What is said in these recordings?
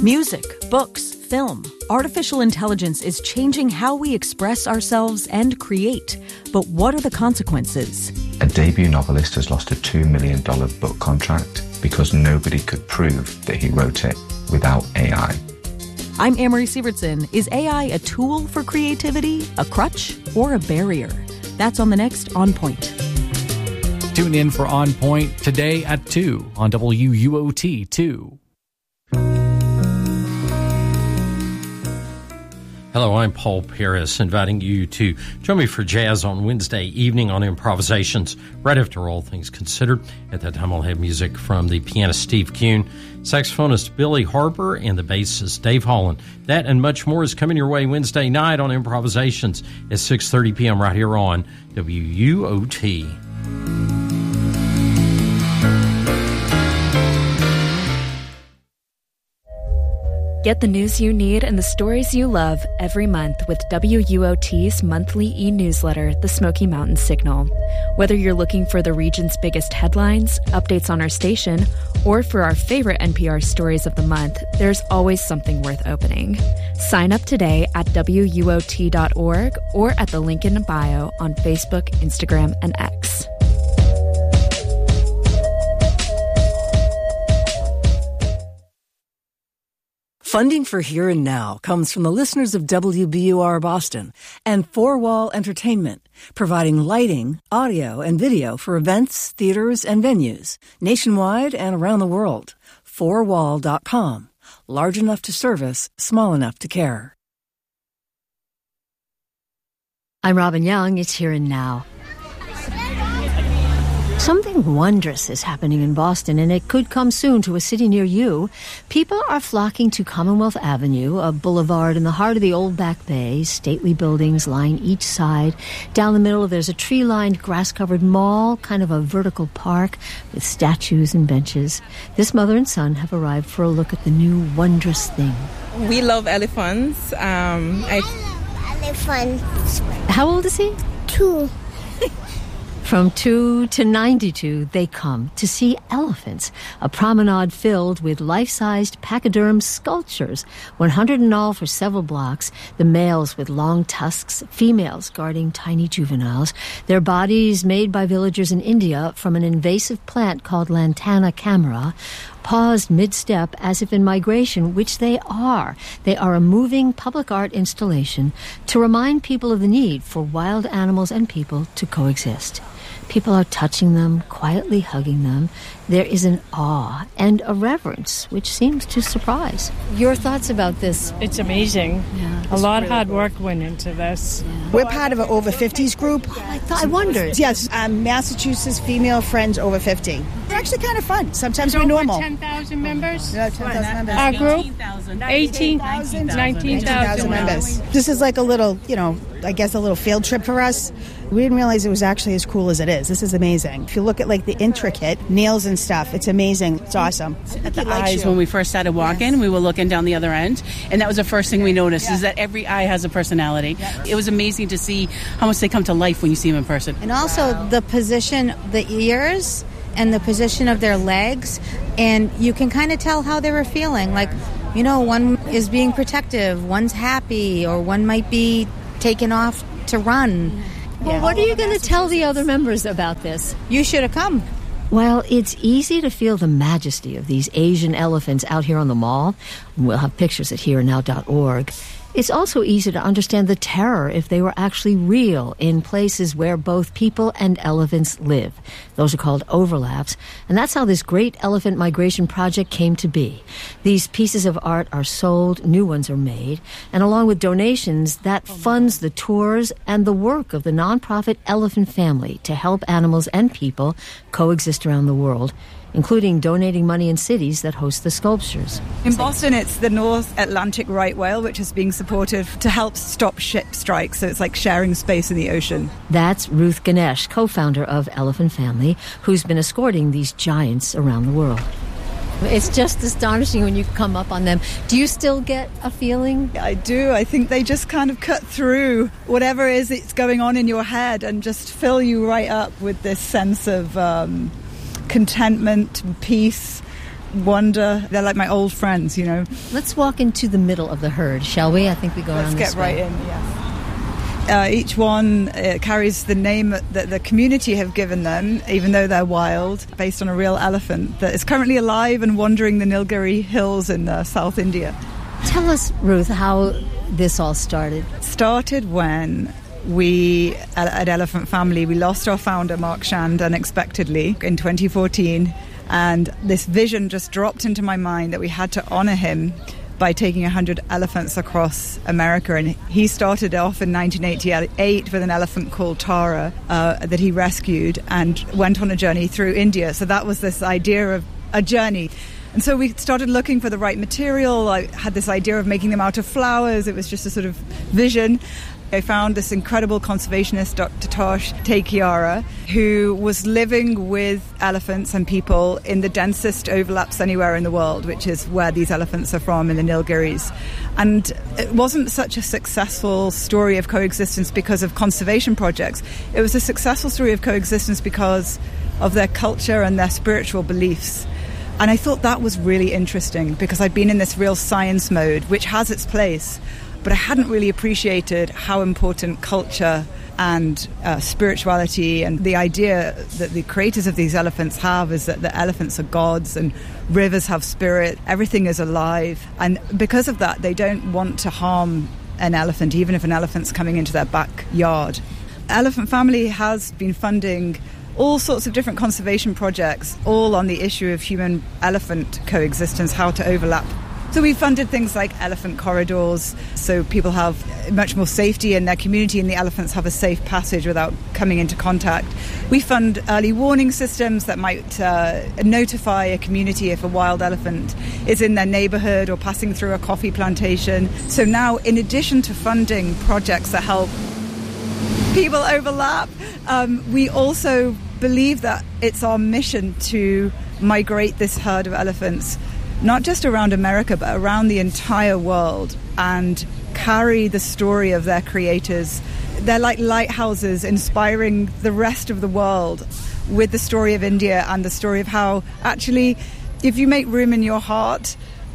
Music, books, film. Artificial intelligence is changing how we express ourselves and create. But what are the consequences? A debut novelist has lost a $2 million book contract because nobody could prove that he wrote it without AI. I'm Amory Sievertson. Is AI a tool for creativity, a crutch, or a barrier? That's on the next On Point. Tune in for On Point today at 2 on WUOT 2. Hello, I'm Paul Paris, inviting you to join me for jazz on Wednesday evening on Improvisations, right after All Things Considered. At that time, I'll have music from the pianist Steve Kuhn, saxophonist Billy Harper, and the bassist Dave Holland. That and much more is coming your way Wednesday night on Improvisations at 6:30 p.m. right here on WUOT. Get the news you need and the stories you love every month with WUOT's monthly e-newsletter, The Smoky Mountain Signal. Whether you're looking for the region's biggest headlines, updates on our station, or for our favorite NPR stories of the month, there's always something worth opening. Sign up today at WUOT.org or at the link in the bio on Facebook, Instagram, and X. Funding for Here and Now comes from the listeners of WBUR Boston and Four Wall Entertainment, providing lighting, audio, and video for events, theaters, and venues nationwide and around the world. Fourwall.com. Large enough to service, small enough to care. I'm Robin Young. It's Here and Now. Something wondrous is happening in Boston, and it could come soon to a city near you. People are flocking to Commonwealth Avenue, a boulevard in the heart of the Old Back Bay. Stately buildings line each side. Down the middle, there's a tree-lined, grass-covered mall, kind of a vertical park with statues and benches. This mother and son have arrived for a look at the new wondrous thing. We love elephants. Elephants. How old is he? 2. From 2 to 92, they come to see elephants, a promenade filled with life-sized pachyderm sculptures, 100 in all for several blocks, the males with long tusks, females guarding tiny juveniles, their bodies made by villagers in India from an invasive plant called Lantana camara, paused mid-step as if in migration, which they are. They are a moving public art installation to remind people of the need for wild animals and people to coexist. People are touching them, quietly hugging them. There is an awe and a reverence, which seems to surprise. Your thoughts about this? It's amazing. Yeah, a lot of hard work went into this. Yeah. We're part of an over 50s group. I wondered. Yes, Massachusetts Female Friends Over 50. They're actually kind of fun. Sometimes we're normal. 10,000 members? Yeah, 10,000 members. Our group? 19,000 members. This is like a little, I guess a little field trip for us. We didn't realize it was actually as cool as it is. This is amazing. If you look at the intricate nails and stuff, it's amazing. It's awesome. At the eyes, when we first started walking, we were looking down the other end, and that was the first thing we noticed, is that every eye has a personality. It was amazing to see how much they come to life when you see them in person. And also the position, the ears, and the position of their legs, and you can kind of tell how they were feeling. One is being protective, one's happy, or one might be taken off to run. Well, what are you going to tell the other members about this? You should have come. Well, it's easy to feel the majesty of these Asian elephants out here on the mall. We'll have pictures at hereandnow.org. It's also easy to understand the terror if they were actually real in places where both people and elephants live. Those are called overlaps, and that's how this great elephant migration project came to be. These pieces of art are sold, new ones are made, and along with donations, that funds the tours and the work of the nonprofit Elephant Family to help animals and people coexist around the world, including donating money in cities that host the sculptures. In Boston, it's the North Atlantic right whale, which is being supported to help stop ship strikes, so it's like sharing space in the ocean. That's Ruth Ganesh, co-founder of Elephant Family, who's been escorting these giants around the world. It's just astonishing when you come up on them. Do you still get a feeling? I do. I think they just kind of cut through whatever is it's going on in your head and just fill you right up with this sense of contentment and peace wonder. They're like my old friends, you know. Let's walk into the middle of the herd, shall we? I think we go around this way. Let's get right in, yes. Each one carries the name that the community have given them, even though they're wild, based on a real elephant that is currently alive and wandering the Nilgiri hills in South India. Tell us, Ruth, how this all started. Started when we, at Elephant Family, we lost our founder, Mark Shand, unexpectedly in 2014. And this vision just dropped into my mind that we had to honour him by taking 100 elephants across America. And he started off in 1988 with an elephant called Tara that he rescued and went on a journey through India. So that was this idea of a journey. And so we started looking for the right material. I had this idea of making them out of flowers. It was just a sort of vision. I found this incredible conservationist, Dr. Tosh Tekiara, who was living with elephants and people in the densest overlaps anywhere in the world, which is where these elephants are from, in the Nilgiris. And it wasn't such a successful story of coexistence because of conservation projects. It was a successful story of coexistence because of their culture and their spiritual beliefs. And I thought that was really interesting because I'd been in this real science mode, which has its place, but I hadn't really appreciated how important culture and spirituality and the idea that the creators of these elephants have is that the elephants are gods and rivers have spirit, everything is alive. And because of that, they don't want to harm an elephant, even if an elephant's coming into their backyard. Elephant Family has been funding all sorts of different conservation projects, all on the issue of human-elephant coexistence, how to overlap. So we funded things like elephant corridors, so people have much more safety in their community and the elephants have a safe passage without coming into contact. We fund early warning systems that might notify a community if a wild elephant is in their neighborhood or passing through a coffee plantation. So now, in addition to funding projects that help people overlap, we also believe that it's our mission to migrate this herd of elephants not just around America, but around the entire world, and carry the story of their creators. They're like lighthouses inspiring the rest of the world with the story of India and the story of how, actually, if you make room in your heart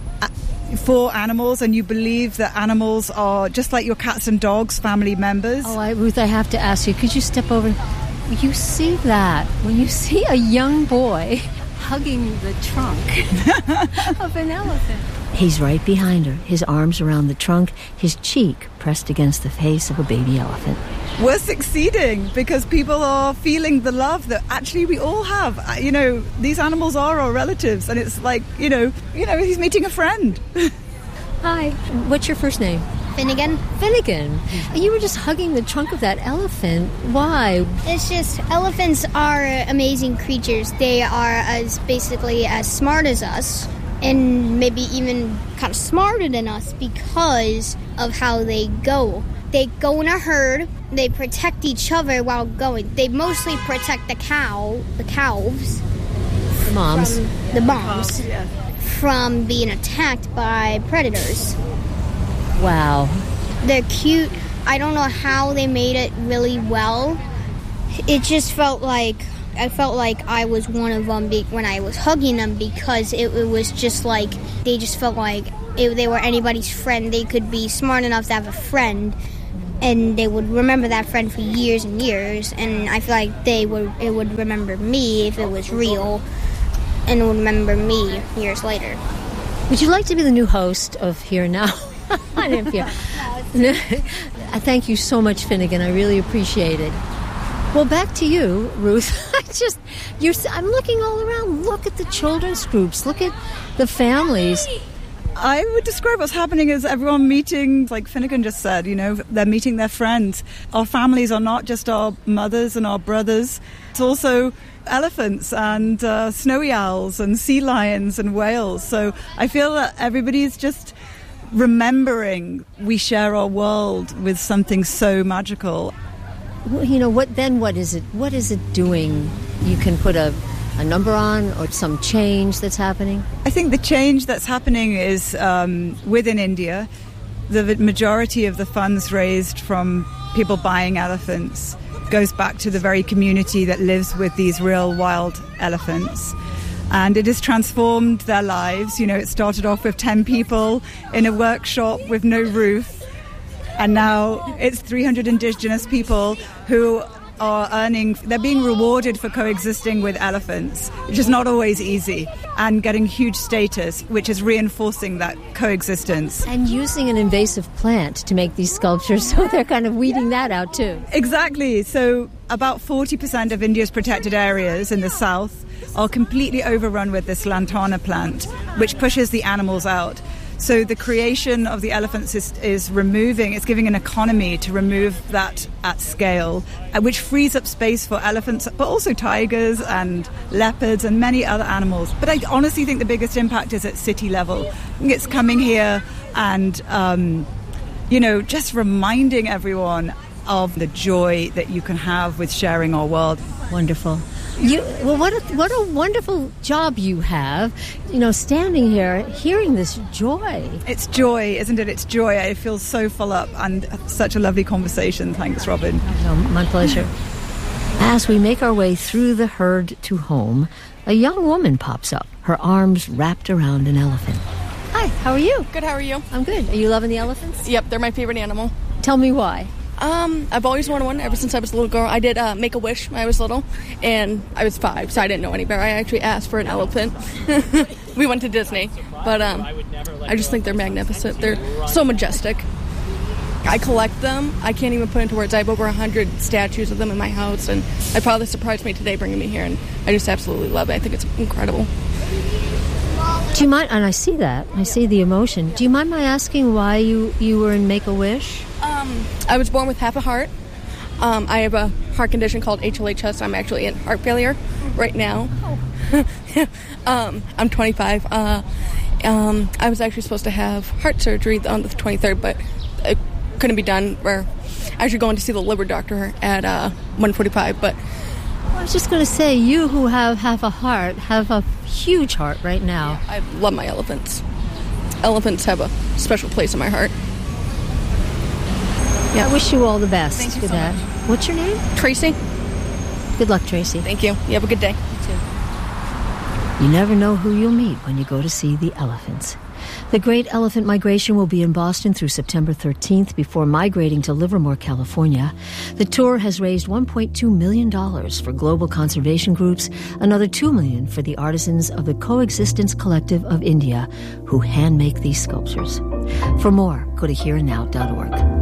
for animals and you believe that animals are just like your cats and dogs, family members. Ruth, I have to ask you, could you step over? You see that, when you see a young boy hugging the trunk of an elephant. He's right behind her, his arms around the trunk, his cheek pressed against the face of a baby elephant. We're succeeding because people are feeling the love that actually we all have. You know, these animals are our relatives, and it's like, you know, he's meeting a friend. Hi, what's your first name? Finnegan. Finnegan. You were just hugging the trunk of that elephant. Why? It's just, elephants are amazing creatures. They are basically as smart as us, and maybe even kind of smarter than us because of how they go. They go in a herd. They protect each other while going. They mostly protect the calves. The moms. The moms. From being attacked by predators. Wow. They're cute. I don't know how they made it really well. It just felt like I was one of them when I was hugging them, because it was just like they just felt like if they were anybody's friend, they could be smart enough to have a friend, and they would remember that friend for years and years. And I feel like it would remember me if it was real, and it would remember me years later. Would you like to be the new host of Here and Now? I thank you so much, Finnegan. I really appreciate it. Well, back to you, Ruth. I'm looking all around. Look at the children's groups. Look at the families. I would describe what's happening as everyone meeting, like Finnegan just said, they're meeting their friends. Our families are not just our mothers and our brothers. It's also elephants and snowy owls and sea lions and whales. So I feel that everybody's just remembering we share our world with something so magical. What is it? What is it doing? You can put a number on, or some change that's happening? I think the change that's happening is within India. The majority of the funds raised from people buying elephants goes back to the very community that lives with these real wild elephants. And it has transformed their lives. You know, it started off with 10 people in a workshop with no roof. And now it's 300 indigenous people who are they're being rewarded for coexisting with elephants, which is not always easy, and getting huge status, which is reinforcing that coexistence. And using an invasive plant to make these sculptures, so they're kind of weeding that out too. Exactly. So about 40% of India's protected areas in the south are completely overrun with this lantana plant, which pushes the animals out. So the creation of the elephants is giving an economy to remove that at scale, which frees up space for elephants, but also tigers and leopards and many other animals. But I honestly think the biggest impact is at city level. It's coming here and, just reminding everyone of the joy that you can have with sharing our world. Wonderful. What a wonderful job you have, standing here, hearing this joy. It's joy, isn't it? It's joy. I feel so full up, and such a lovely conversation. Thanks, Robin. Oh, my pleasure. As we make our way through the herd to home, a young woman pops up, her arms wrapped around an elephant. Hi, how are you? Good, how are you? I'm good. Are you loving the elephants? Yep, they're my favorite animal. Tell me why. I've always wanted one ever since I was a little girl. I did Make-A-Wish when I was little, and I was 5, so I didn't know any better. I actually asked for an elephant. We went to Disney, but I just think they're magnificent. They're so majestic. I collect them. I can't even put into words. I have over 100 statues of them in my house, and my father surprised me today bringing me here, and I just absolutely love it. I think it's incredible. Do you mind, and I see that, I see the emotion. Do you mind my asking why you were in Make-A-Wish? I was born with half a heart. I have a heart condition called HLHS. I'm actually in heart failure right now. I'm 25. I was actually supposed to have heart surgery on the 23rd, but it couldn't be done. We're actually going to see the liver doctor at 1:45, but I was just going to say, you who have half a heart have a huge heart right now. I love my elephants. Elephants have a special place in my heart. Yeah. I wish you all the best. Thank you with so that. much. What's your name? Tracy. Good luck, Tracy. Thank you. You have a good day. You too. You never know who you'll meet when you go to see the elephants. The Great Elephant Migration will be in Boston through September 13th before migrating to Livermore, California. The tour has raised $1.2 million for global conservation groups, another $2 million for the artisans of the Coexistence Collective of India, who handmake these sculptures. For more, go to hereandnow.org.